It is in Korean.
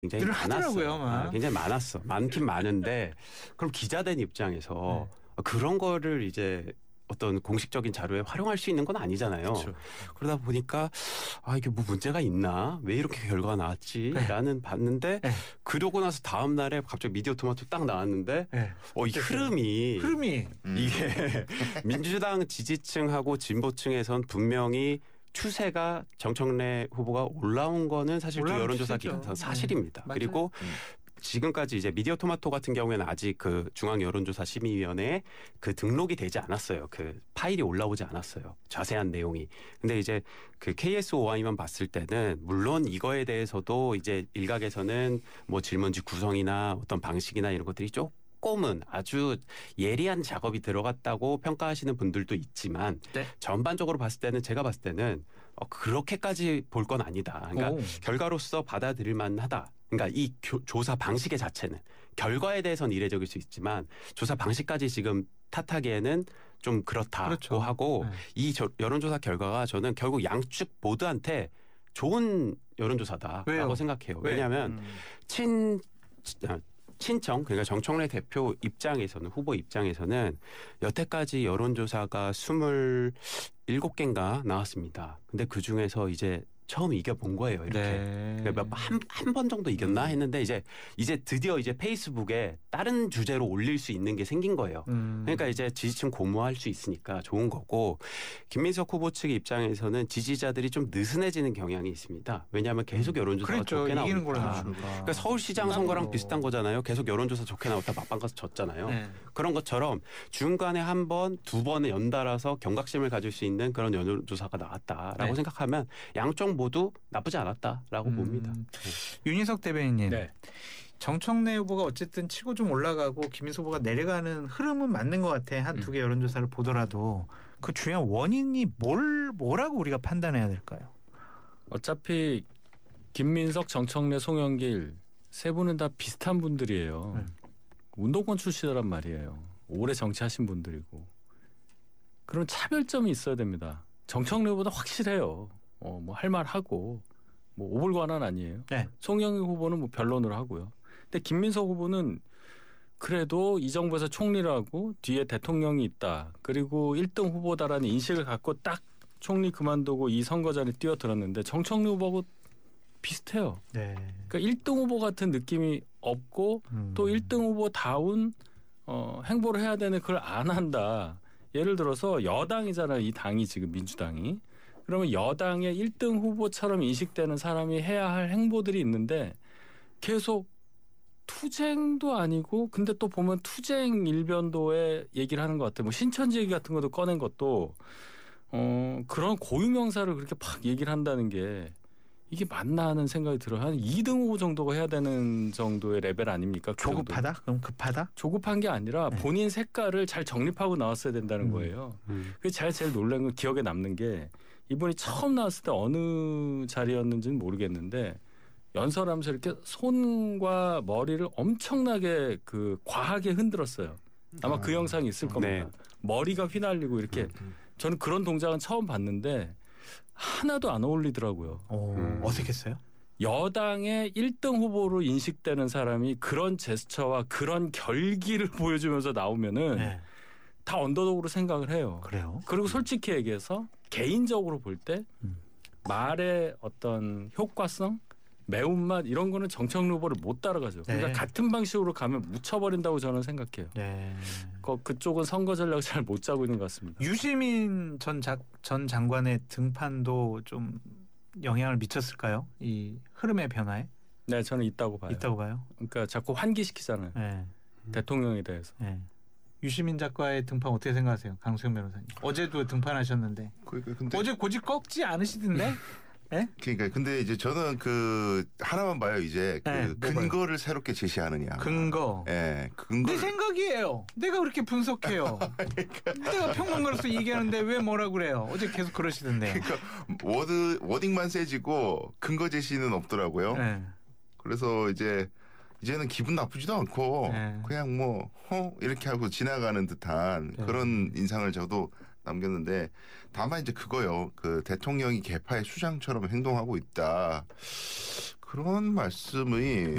굉장히 하더라고요. 많았어요. 굉장히 많았어. 많긴 많은데 그럼 기자된 입장에서 그런 거를 이제 어떤 공식적인 자료에 활용할 수 있는 건 아니잖아요. 그렇죠. 그러다 보니까 이게 뭐 문제가 있나? 왜 이렇게 결과가 나왔지?라는 봤는데 그러고 나서 다음 날에 갑자기 미디어 토마토 딱 나왔는데 이 흐름이 이게 민주당 지지층하고 진보층에선 분명히 추세가 정청래 후보가 올라온 거는 사실 여론조사 기관에서 사실입니다. 그리고 지금까지 이제 미디어 토마토 같은 경우에는 아직 그 중앙 여론조사 심의위원회에 그 등록이 되지 않았어요. 그 파일이 올라오지 않았어요. 자세한 내용이. 근데 이제 그 KSOI만 봤을 때는 물론 이거에 대해서도 이제 일각에서는 뭐 질문지 구성이나 어떤 방식이나 이런 것들이 조금은 아주 예리한 작업이 들어갔다고 평가하시는 분들도 있지만 전반적으로 봤을 때는 제가 봤을 때는 그렇게까지 볼 건 아니다. 그러니까 결과로서 받아들일 만하다. 그러니까 이 조사 방식의 자체는 결과에 대해서는 이례적일 수 있지만 조사 방식까지 지금 탓하기에는 좀 그렇다고 하고 이 여론조사 결과가 저는 결국 양측 모두한테 좋은 여론조사다라고 생각해요. 왜냐하면 친정 그러니까 정청래 대표 입장에서는 후보 입장에서는 여태까지 여론조사가 27개인가 나왔습니다. 근데 그중에서 이제 처음 이겨본 거예요. 이렇게 그러니까 한 번 정도 이겼나 했는데 이제 드디어 이제 페이스북에 다른 주제로 올릴 수 있는 게 생긴 거예요. 그러니까 이제 지지층 고무할 수 있으니까 좋은 거고 김민석 후보 측의 입장에서는 지지자들이 좀 느슨해지는 경향이 있습니다. 왜냐하면 계속 여론조사가 좋게 나오니까. 그러니까 서울시장 선거랑 비슷한 거잖아요. 계속 여론조사 좋게 나왔다 막방 가서 졌잖아요. 그런 것처럼 중간에 한 번, 두 번에 연달아서 경각심을 가질 수 있는 그런 여론조사가 나왔다라고 생각하면 양쪽 모두 나쁘지 않았다라고 봅니다. 윤희석 대변인님. 정청래 후보가 어쨌든 치고 좀 올라가고 김민석 후보가 내려가는 흐름은 맞는 것 같아. 한 두 개 여론조사를 보더라도 그 중요한 원인이 뭐라고 우리가 판단해야 될까요? 어차피 김민석, 정청래, 송영길 세 분은 다 비슷한 분들이에요. 운동권 출신이란 말이에요. 오래 정치하신 분들이고. 그럼 차별점이 있어야 됩니다. 정청래 후보는 확실해요. 뭐 할 말하고 뭐 오불관은 아니에요. 송영길 후보는 뭐 변론을 하고요. 근데 김민석 후보는 그래도 이 정부에서 총리를 하고 뒤에 대통령이 있다. 그리고 1등 후보다라는 인식을 갖고 딱 총리 그만두고 이 선거전에 뛰어들었는데 정청래 후보하고 비슷해요. 그러니까 1등 후보 같은 느낌이 없고 또 1등 후보다운 행보를 해야 되는 그걸 안 한다. 예를 들어서 여당이잖아요. 이 당이 지금 민주당이. 그러면 여당의 1등 후보처럼 인식되는 사람이 해야 할 행보들이 있는데 계속 투쟁도 아니고 근데 또 보면 투쟁 일변도에 얘기를 하는 것 같아요. 뭐 신천지 얘기 같은 것도 꺼낸 것도 그런 고유명사를 그렇게 막 얘기를 한다는 게 이게 맞나 하는 생각이 들어요. 한 2등 후보 정도가 해야 되는 정도의 레벨 아닙니까? 그 조급하다? 그럼 급하다? 조급한 게 아니라 본인 색깔을 잘 정립하고 나왔어야 된다는 거예요. 그게 제일 놀란 건 기억에 남는 게 이분이 처음 나왔을 때 어느 자리였는지는 모르겠는데 연설하면서 이렇게 손과 머리를 엄청나게 과하게 흔들었어요. 아마 그 영상이 있을 겁니다. 머리가 휘날리고 이렇게 저는 그런 동작은 처음 봤는데 하나도 안 어울리더라고요. 어색했어요? 여당의 1등 후보로 인식되는 사람이 그런 제스처와 그런 결기를 보여주면서 나오면은 다 언더독으로 생각을 해요. 그래요? 그리고 솔직히 얘기해서 개인적으로 볼 때 말의 어떤 효과성, 매운맛 이런 거는 정청래 후보를 못 따라가죠. 그러니까 같은 방식으로 가면 묻혀버린다고 저는 생각해요. 그쪽은 선거 전략을 잘 못 짜고 있는 것 같습니다. 유시민 전 장관의 등판도 좀 영향을 미쳤을까요? 이 흐름의 변화에? 네, 저는 있다고 봐요. 있다고 봐요? 그러니까 자꾸 환기시키잖아요. 대통령에 대해서. 유시민 작가의 등판 어떻게 생각하세요? 강수영 변호사님. 어제도 등판하셨는데. 근데 어제 고집 꺾지 않으시던데? 그러니까 근데 이제 저는 하나만 봐요. 이제 근거를 새롭게 제시하느냐. 근거. 근거. 내 생각이에요. 내가 그렇게 분석해요. 내가 평론가로서 얘기하는데 왜 뭐라 그래요? 어제 계속 그러시던데요. 그러니까 워딩만 세지고 근거 제시는 없더라고요. 그래서 이제는 기분 나쁘지도 않고 그냥 이렇게 하고 지나가는 듯한 그런 인상을 저도 남겼는데 다만 이제 그거요. 대통령이 개파의 수장처럼 행동하고 있다. 그런 말씀이